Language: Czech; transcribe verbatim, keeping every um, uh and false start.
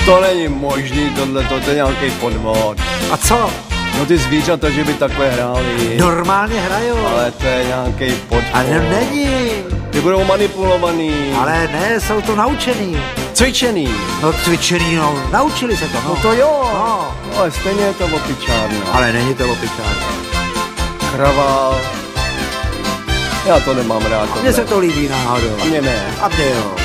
To není možný, tohle, to je nějaký podvod. A co? No ty zvířata, že by takhle hráli. Normálně hrajou. Ale to je nějaký podvod. Ale není. Ty budou manipulovaný. Ale ne, jsou to naučený. Cvičený. No cvičený, no, naučili se to, no. No to jo. No. Ale stejně je to opičárna. Ale není to opičárna. Kravál. Já to nemám rád. Mně se to líbí náhodou. A mě ne. A mě jo.